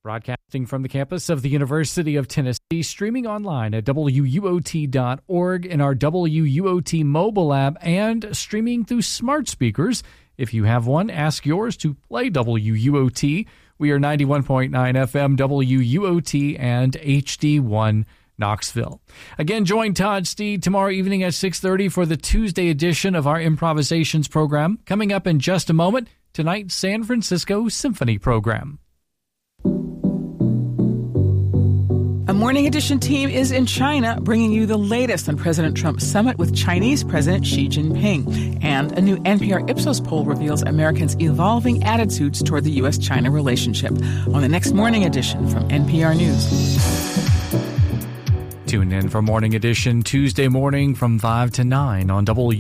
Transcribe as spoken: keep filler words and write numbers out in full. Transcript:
Broadcasting from the campus of the University of Tennessee, streaming online at W U O T dot org in our W U O T mobile app and streaming through smart speakers. If you have one, ask yours to play W U O T. We are ninety-one point nine F M, W U O T, and H D one Knoxville. Again, join Todd Steed tomorrow evening at six thirty for the Tuesday edition of our Improvisations program. Coming up in just a moment, tonight's San Francisco Symphony program. A Morning Edition team is in China, bringing you the latest on President Trump's summit with Chinese President Xi Jinping. And a new N P R Ipsos poll reveals Americans' evolving attitudes toward the U S China relationship. On the next Morning Edition from N P R News. Tune in for Morning Edition Tuesday morning from five to nine on W